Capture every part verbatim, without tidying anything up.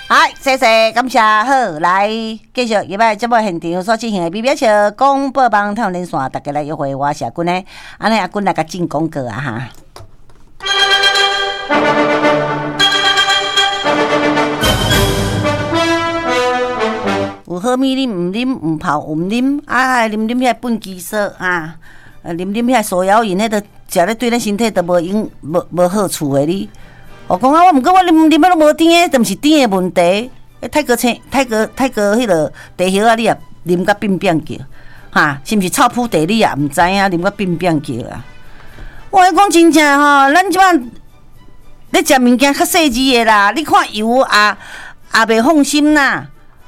嗨，谢谢，感谢。好，来继续入来节目现场所进行的比表笑广播帮探连线，大家来约会我是阿君呢。安尼阿君来甲进广告啊哈。有好米啉唔啉唔泡唔啉，啊啉啉遐苯基色啊，啉啉遐手摇饮，迄个食咧对咱身体都无用无无好处的你。我讲啊，我毋过我啉啉啊都无甜的，都毋是甜的问题。泰国青泰国泰国迄个茶叶啊，你也啉甲变变叫，哈，是毋是臭扑茶你也毋知影，啉甲变变叫啊！我讲真正吼，咱即摆咧食物件较细致的啦，你看油也也袂放心啦。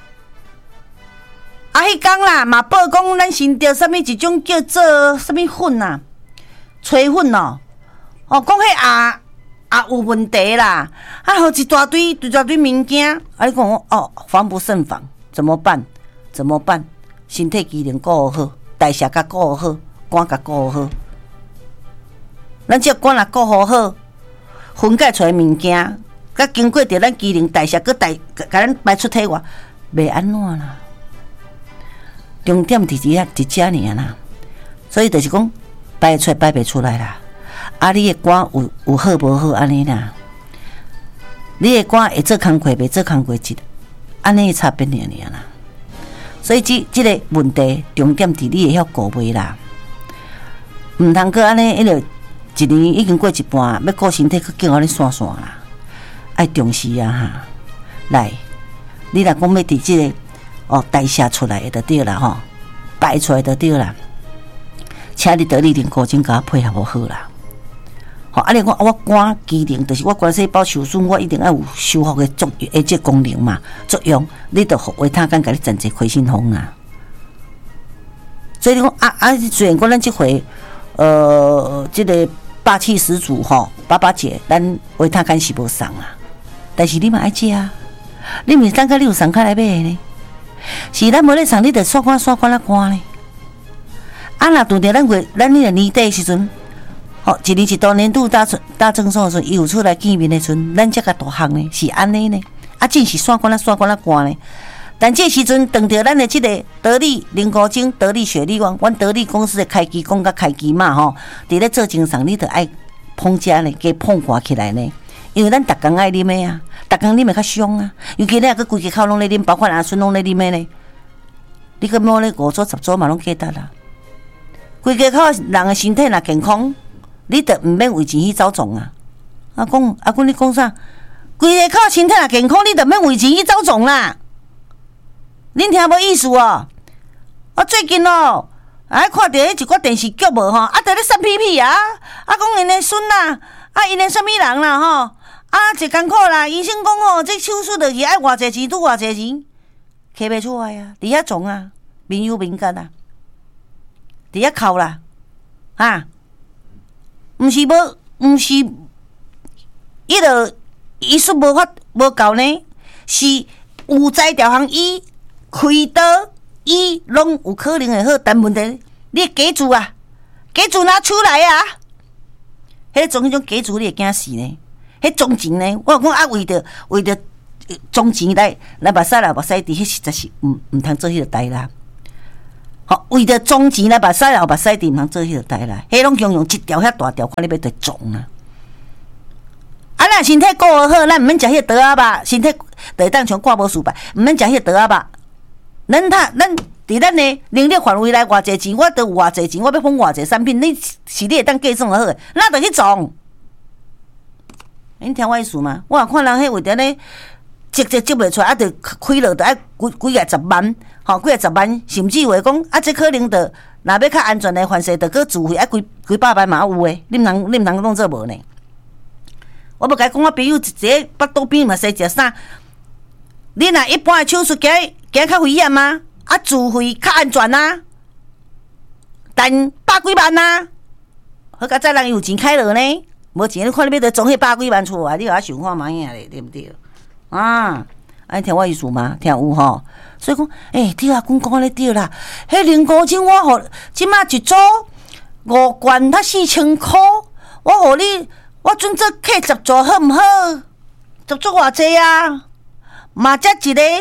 啊，迄天啦嘛报讲咱新着啥物一种叫做啥物粉啊，吹粉哦，哦，讲迄啊。啊，有问题啦！啊，好一大堆、一大堆物件，啊，你讲我哦，防不胜防，怎么办？怎么办？身体机能顾好，代谢甲顾好，肝甲顾好。咱只肝若顾好好，分解出来物件，甲经过着咱机能代谢，佮代甲咱排出体外，袂安怎啦？重点伫遮伫遮尔啦，所以就是讲排出来排袂出来啦。啊！你的肝有有好无好安尼啦？你的肝会做工课，袂做工课一安尼的差别尔尔啦。所以即即个问题重点伫你会晓顾袂啦，毋通个安尼，迄个一年已经过一半，要顾身体，去叫安尼散散啦。爱重视啊哈！来，你若讲要伫即个哦代谢出来的就对啦吼，排出来就对啦。请你得力点高精甲配合无好啦。吼，啊！你讲我肝机能，就是我肝细胞受损，我一定要有修复的作用，诶，这功能嘛作用，你着维他干甲你暂时开心风啊。所以你讲啊啊，虽然讲咱这回，呃，这个霸气十足吼，爸爸姐，咱维他干是无送啊，但是你嘛爱食啊，你毋是等下你有送开来买呢？是咱无咧送，你着刷肝刷肝啊肝呢？啊，若拄着咱月咱迄个年底时阵。好，一年一度年度大大增数的时候，伊有出来见面的时阵，咱这个大项呢是安尼呢，啊，真是刷管啊刷管啊寒呢。但这时阵，等着咱的这个得力零高精、得力雪莉王，阮得力公司的开机讲甲开机嘛吼，伫咧做精上，你着爱碰食呢，加碰寒起来呢，因为咱逐工爱啉的啊，逐工啉的较伤啊，尤其咧个规个口拢咧啉，包括阿孙拢咧啉的呢，你个摸咧五组十组嘛拢记得啦，规个口人的身体若健康。你得毋免为钱去走总啊！阿公阿公，你讲啥？规个靠身体若健康，你得免为钱去走总啦！恁听无意思哦？我最近哦，啊看到迄一个电视剧无吼，啊在咧扇屁屁啊！啊讲因的孙啦，啊因的啥物人啦吼，啊一艰苦啦，医生讲吼，这手术就是爱偌济钱，拄偌济钱，摕袂出来啊！伫遐总啊，民有民间啊，伫遐哭啦，啊！毋是无，毋是，伊个医术无法无够呢，是有才调行医开刀医拢有可能会好，但问题你家住啊，家住拿出来啊，迄种迄种家住你会惊死呢？迄种钱呢？我讲啊，为着为着种钱来来目屎啦，目屎滴，迄实在是毋毋通做迄个代啦。好，为着种钱来目屎啦，目屎滴毋通做迄个代啦。迄拢用用一条遐大条，看你要得种啊！啊，咱身体顾好，咱毋免食迄个倒仔肉，身体就会当像挂无事吧？毋免食迄个倒仔肉。咱他咱伫咱的能力范围内偌济钱，我得有偌济钱，我要分偌济产品，你是你会当计算好诶，咱着去种。恁听我意思吗？我看人迄为着咧，积积积袂出来，啊，着开落着爱几几啊十万，吼，几啊十万，甚至话讲啊，这可能着若要较安全的方式，着搁自费啊，几几百万嘛有诶，你毋通你毋通弄做无呢？我要甲你讲，我朋友一个腹肚边嘛，生食啥？你若一般的手术，行行较危险啊，啊，自费较安全啊，但百几万啊，好佳再人有钱开落呢，无钱你看你要得总迄百几万出来，你甲我想看卖影咧，对不对？啊，安听我意思吗？听有吼，所以讲，诶、欸，对啊，讲讲咧对啦，迄零股金我互即马一组五罐才四千箍，我互你，我准做客十组好毋好？十组偌济啊？ 嘛才一个，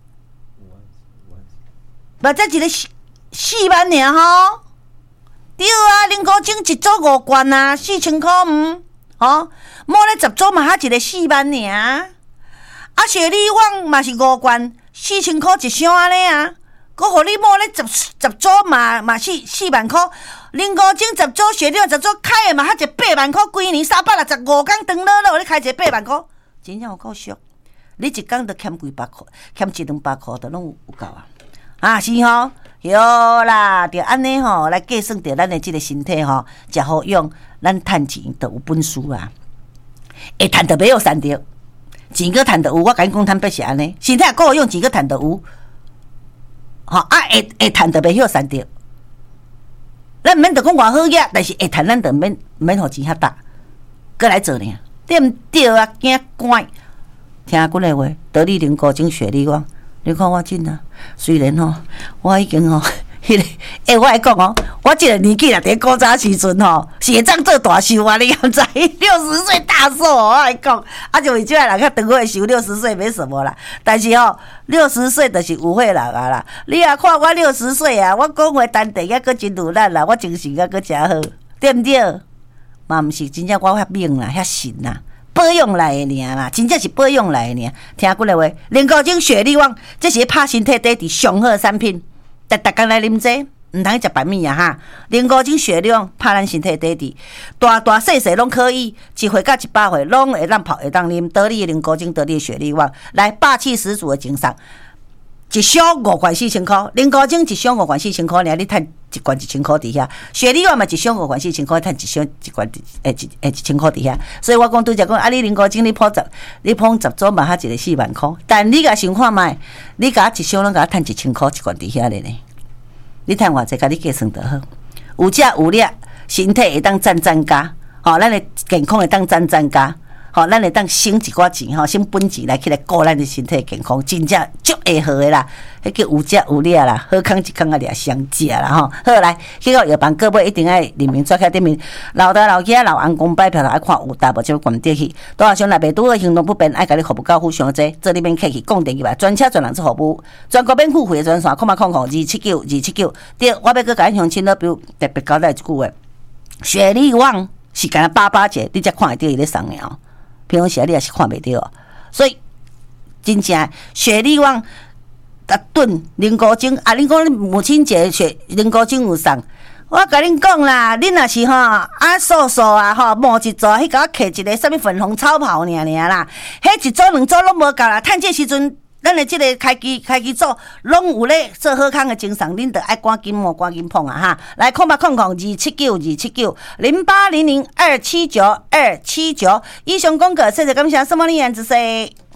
嘛才一个四四万尔吼。对啊，林国精一组五罐啊，四千块嗯，吼，摸咧十组嘛，还一个四万尔。啊，雪莉网嘛是五罐，四千块一箱安尼啊。佮互你摸咧十十组嘛嘛四四万块，林国精十组，雪莉十组，开的嘛还一八万块，规年三百六十五工长乐乐，你开一个八万块，真正有够俗。你一工都欠几百块，欠一两百块都拢有有够啊！啊是吼。哟啦，着安尼吼来计算着咱的即个身体吼，食好用，咱趁钱就有本事啊！会趁着袂有赚着，钱个趁着有，我甲你讲坦白是安尼，身体够用，钱个趁着有，吼啊会会趁着袂晓赚着。咱毋免着讲偌好嘢，但是会趁咱着免免互钱遐大，过来做呢，对毋对啊？惊怪，听阮的话，得力林高精雪莉网。你看我真啊，虽然吼，我已经吼，迄个，诶，我来讲哦，我即个年纪啦，伫古早时阵吼，是会当做大寿啊，你敢知？六十岁大寿，我来讲，啊，就为即个人较长会寿六十岁没什么啦，但是吼，六十岁就是有岁人啊啦。你啊看我六十岁啊，我讲话丹田也搁真有力啦，我精神也搁真好，对毋对？嘛毋是真正我遐命啦，遐神啦。保养来的尔啦，真正是保养来的尔。听阮的话，林高精雪莉网，这是拍身体底底上好的产品。逐逐工来啉这，毋通去食白米啊哈！林高精雪莉网拍咱身体底底，大大细细拢可以，一岁到一百岁拢会当泡会当啉。得力的林高精，得力的雪莉网，来霸气十足的精神。一箱五罐四千块，林高精一箱五罐四千块，尔你趁一罐一千块伫遐。雪莉网嘛一箱五罐四千块，趁一箱一罐诶一诶一千块伫遐。所以我讲拄则讲，啊你林高精你捧十，你捧十组嘛，哈一个四万块。但你甲想看卖，你甲一箱拢甲趁一千块一罐伫遐咧呢？你趁偌济，甲你计算得好，有食有力，身体会当赞赞加，吼，咱的健康会当赞赞加。吼，咱会当省一寡钱吼，省本钱来起来顾咱的身体健康，真正足会好的啦。迄叫有食有力啦，好康一康啊，掠上食啦吼。好来，去到药房各位一定爱联名抓起点名，老大老囝老翁公拜票爱看有大无就关掉去。多少上内袂拄好行动不便，爱甲你服务到付上济，这里面客气讲电话，专车专人做服务，全国免付费的专线，空嘛空空二七九二七九。对，我要搁甲咱乡亲乐比如特别交代一句话，雪莉网是干八八折，你才看会到伊咧送的。平常时你也是看袂到，所以真正雪莉网达顿林高精啊！恁讲母亲节雪林高精有送，我甲恁讲啦，恁若是吼啊素素啊吼摸一组，迄甲我摕一个什物粉红超跑尔尔啦，迄一组两组拢无够啦，趁这时阵。咱的即个开机开机组拢有咧做好康的精神，恁着爱赶紧摸赶紧碰啊哈！来空吧空空二七九二七九零八零零二七九二七九，以上讲过，谢谢感谢什么你样子说。